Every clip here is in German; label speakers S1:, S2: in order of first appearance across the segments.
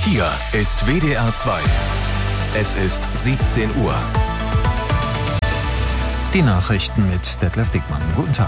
S1: Hier ist WDR 2. Es ist 17 Uhr.
S2: Die Nachrichten mit Detlef Dickmann. Guten Tag.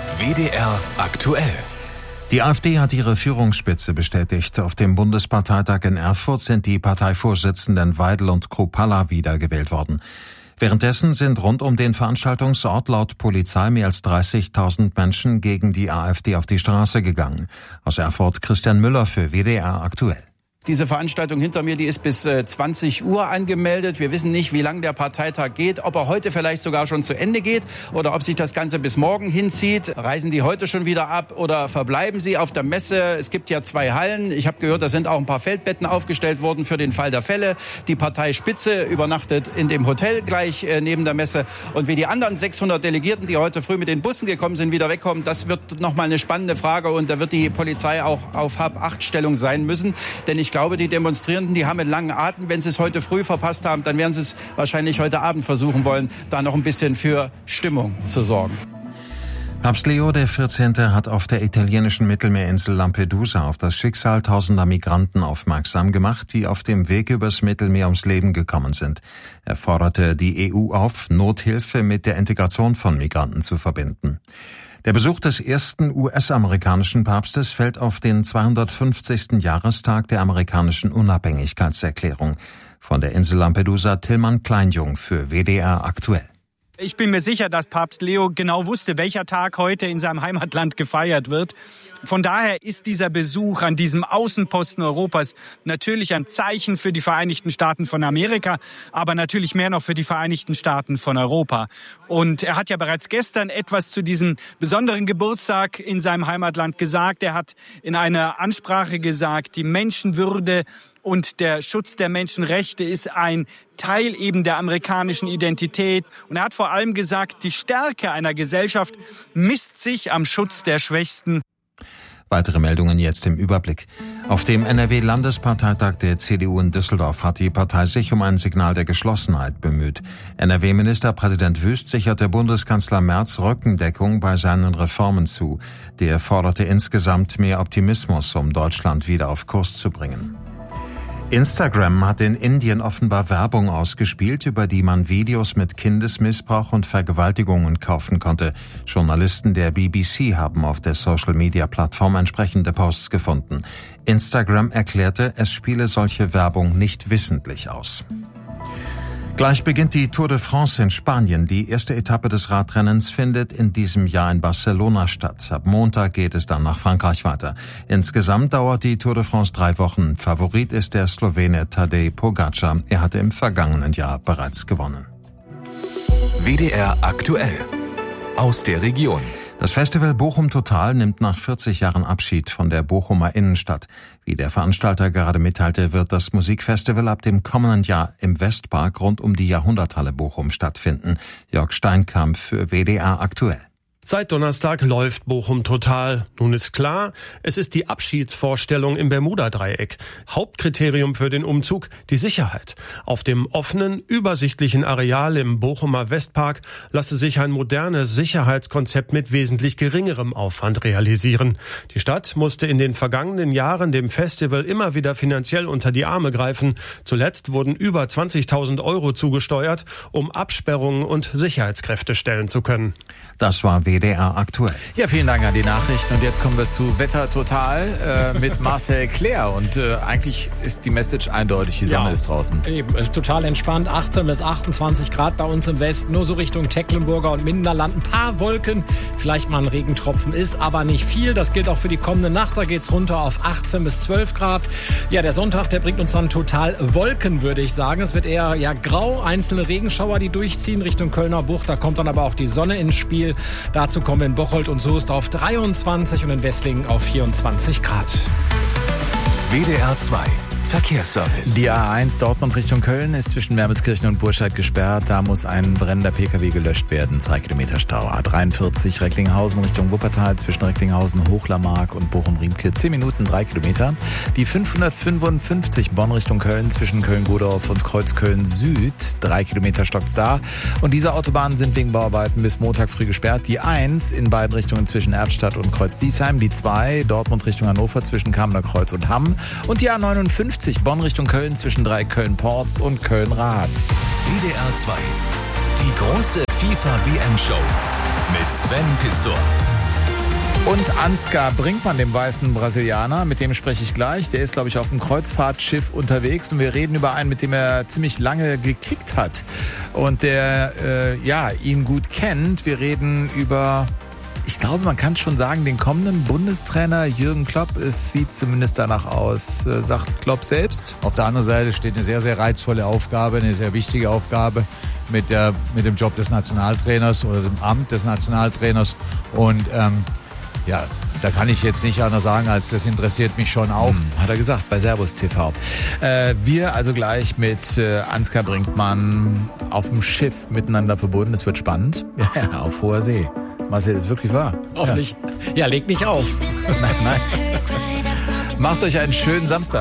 S1: WDR aktuell.
S2: Die AfD hat ihre Führungsspitze bestätigt. Auf dem Bundesparteitag in Erfurt sind die Parteivorsitzenden Weidel und Kruppalla wiedergewählt worden. Währenddessen sind rund um den Veranstaltungsort laut Polizei mehr als 30.000 Menschen gegen die AfD auf die Straße gegangen. Aus Erfurt Christian Müller für WDR aktuell.
S3: Diese Veranstaltung hinter mir, die ist bis 20 Uhr angemeldet. Wir wissen nicht, wie lange der Parteitag geht, ob er heute vielleicht sogar schon zu Ende geht oder ob sich das Ganze bis morgen hinzieht. Reisen die heute schon wieder ab oder verbleiben sie auf der Messe? Es gibt ja 2 Hallen. Ich habe gehört, da sind auch ein paar Feldbetten aufgestellt worden für den Fall der Fälle. Die Parteispitze übernachtet in dem Hotel gleich neben der Messe. Und wie die anderen 600 Delegierten, die heute früh mit den Bussen gekommen sind, wieder wegkommen, das wird nochmal eine spannende Frage. Und da wird die Polizei auch auf Hab-Acht-Stellung sein müssen. Denn ich glaube, die Demonstrierenden, die haben einen langen Atem. Wenn sie es heute früh verpasst haben, dann werden sie es wahrscheinlich heute Abend versuchen wollen, da noch ein bisschen für Stimmung zu sorgen.
S2: Papst Leo XIV. Hat auf der italienischen Mittelmeerinsel Lampedusa auf das Schicksal tausender Migranten aufmerksam gemacht, die auf dem Weg übers Mittelmeer ums Leben gekommen sind. Er forderte die EU auf, Nothilfe mit der Integration von Migranten zu verbinden. Der Besuch des ersten US-amerikanischen Papstes fällt auf den 250. Jahrestag der amerikanischen Unabhängigkeitserklärung. Von der Insel Lampedusa Tillmann Kleinjung für WDR aktuell.
S4: Ich bin mir sicher, dass Papst Leo genau wusste, welcher Tag heute in seinem Heimatland gefeiert wird. Von daher ist dieser Besuch an diesem Außenposten Europas natürlich ein Zeichen für die Vereinigten Staaten von Amerika, aber natürlich mehr noch für die Vereinigten Staaten von Europa. Und er hat ja bereits gestern etwas zu diesem besonderen Geburtstag in seinem Heimatland gesagt. Er hat in einer Ansprache gesagt, die Menschenwürde und der Schutz der Menschenrechte ist ein Teil eben der amerikanischen Identität. Und er hat vor allem gesagt, die Stärke einer Gesellschaft misst sich am Schutz der Schwächsten.
S2: Weitere Meldungen jetzt im Überblick. Auf dem NRW-Landesparteitag der CDU in Düsseldorf hat die Partei sich um ein Signal der Geschlossenheit bemüht. NRW-Ministerpräsident Wüst sicherte Bundeskanzler Merz Rückendeckung bei seinen Reformen zu. Der forderte insgesamt mehr Optimismus, um Deutschland wieder auf Kurs zu bringen. Instagram hat in Indien offenbar Werbung ausgespielt, über die man Videos mit Kindesmissbrauch und Vergewaltigungen kaufen konnte. Journalisten der BBC haben auf der Social-Media-Plattform entsprechende Posts gefunden. Instagram erklärte, es spiele solche Werbung nicht wissentlich aus. Gleich beginnt die Tour de France in Spanien. Die erste Etappe des Radrennens findet in diesem Jahr in Barcelona statt. Ab Montag geht es dann nach Frankreich weiter. Insgesamt dauert die Tour de France 3 Wochen. Favorit ist der Slowene Tadej Pogačar. Er hatte im vergangenen Jahr bereits gewonnen.
S1: WDR aktuell. Aus der Region.
S2: Das Festival Bochum Total nimmt nach 40 Jahren Abschied von der Bochumer Innenstadt. Wie der Veranstalter gerade mitteilte, wird das Musikfestival ab dem kommenden Jahr im Westpark rund um die Jahrhunderthalle Bochum stattfinden. Jörg Steinkamp für WDR aktuell.
S5: Seit Donnerstag läuft Bochum Total. Nun ist klar, es ist die Abschiedsvorstellung im Bermuda-Dreieck. Hauptkriterium für den Umzug, die Sicherheit. Auf dem offenen, übersichtlichen Areal im Bochumer Westpark lasse sich ein modernes Sicherheitskonzept mit wesentlich geringerem Aufwand realisieren. Die Stadt musste in den vergangenen Jahren dem Festival immer wieder finanziell unter die Arme greifen. Zuletzt wurden über 20.000 € zugesteuert, um Absperrungen und Sicherheitskräfte stellen zu können.
S2: Das war WDR aktuell.
S6: Ja, vielen Dank an die Nachrichten. Und jetzt kommen wir zu Wetter Total mit Marcel Claire. Und eigentlich ist die Message eindeutig, die Sonne ist draußen.
S7: Eben, ist total entspannt. 18 bis 28 Grad bei uns im Westen. Nur so Richtung Tecklenburger und Minderland. Ein paar Wolken, vielleicht mal ein Regentropfen, ist aber nicht viel. Das gilt auch für die kommende Nacht. Da geht's runter auf 18 bis 12 Grad. Ja, der Sonntag, der bringt uns dann total Wolken, würde ich sagen. Es wird eher grau, einzelne Regenschauer, die durchziehen Richtung Kölner Bucht. Da kommt dann aber auch die Sonne ins Spiel. Dazu kommen wir in Bocholt und Soest auf 23 und in Wesslingen auf 24 Grad.
S1: WDR 2 Verkehrsservice.
S6: Die A1 Dortmund Richtung Köln ist zwischen Wermelskirchen und Burscheid gesperrt. Da muss ein brennender Pkw gelöscht werden. 2 Kilometer Stau. A43 Recklinghausen Richtung Wuppertal zwischen Recklinghausen, Hochlermark und Bochum-Riemke 10 Minuten, 3 Kilometer. Die 555 Bonn Richtung Köln zwischen Köln-Godorf und Kreuzköln Süd 3 Kilometer stockt's da. Und diese Autobahnen sind wegen Bauarbeiten bis Montag früh gesperrt. Die 1 in beiden Richtungen zwischen Erftstadt und Kreuz-Biesheim. Die 2 Dortmund Richtung Hannover zwischen Kamener Kreuz und Hamm. Und die A59 53 Bonn Richtung Köln zwischen 3 Köln-Ports und Köln-Rath.
S1: WDR 2. Die große FIFA-WM-Show mit Sven Pistor.
S6: Und Ansgar Brinkmann, dem weißen Brasilianer, mit dem spreche ich gleich. Der ist, glaube ich, auf dem Kreuzfahrtschiff unterwegs und wir reden über einen, mit dem er ziemlich lange gekickt hat und der ihn gut kennt. Wir reden über, ich glaube, man kann schon sagen, den kommenden Bundestrainer Jürgen Klopp. Es sieht zumindest danach aus, sagt Klopp selbst.
S8: Auf der anderen Seite steht eine sehr, sehr reizvolle Aufgabe, eine sehr wichtige Aufgabe mit dem Job des Nationaltrainers oder dem Amt des Nationaltrainers. Und da kann ich jetzt nicht anders sagen, als das interessiert mich schon auch.
S6: Hat er gesagt, bei Servus TV. Wir also gleich mit Ansgar Brinkmann auf dem Schiff miteinander verbunden. Es wird spannend. Ja, auf hoher See. Marcel, ist wirklich wahr.
S7: Hoffentlich. Ja, leg nicht auf.
S6: Nein. Macht euch einen schönen Samstag.